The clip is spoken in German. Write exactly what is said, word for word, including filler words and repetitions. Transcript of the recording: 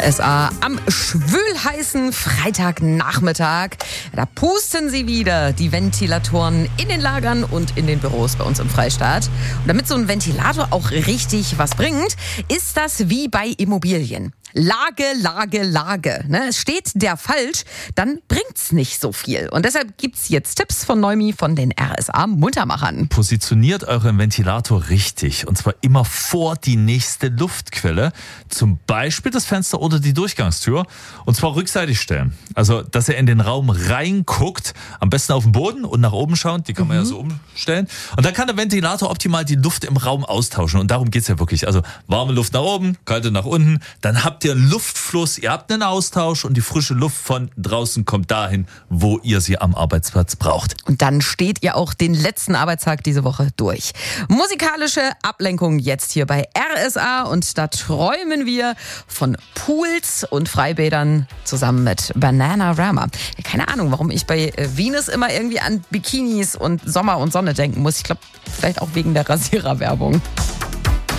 R S A am schwülheißen Freitagnachmittag. Da pusten sie wieder die Ventilatoren in den Lagern und in den Büros bei uns im Freistaat. Und damit so ein Ventilator auch richtig was bringt, ist das wie bei Immobilien. Lage, Lage, Lage. Ne? Es steht der falsch, dann bringt's nicht so viel. Und deshalb gibt's jetzt Tipps von Neumi von den R S A-Muntermachern. Positioniert euren Ventilator richtig. Und zwar immer vor die nächste Luftquelle. Zum Beispiel das Fenster oder die Durchgangstür. Und zwar rückseitig stellen. Also, dass ihr in den Raum reinguckt. Am besten auf den Boden und nach oben schauen. Die kann man mhm. ja so umstellen. Und dann kann der Ventilator optimal die Luft im Raum austauschen. Und darum geht's ja wirklich. Also, warme Luft nach oben, kalte nach unten. Dann habt ihr einen Luftfluss, ihr habt einen Austausch und die frische Luft von draußen kommt dahin, wo ihr sie am Arbeitsplatz braucht. Und dann steht ihr auch den letzten Arbeitstag diese Woche durch. Musikalische Ablenkung jetzt hier bei R S A und da träumen wir von Pools und Freibädern zusammen mit Bananarama. Keine Ahnung, warum ich bei Venus immer irgendwie an Bikinis und Sommer und Sonne denken muss. Ich glaube, vielleicht auch wegen der Rasiererwerbung.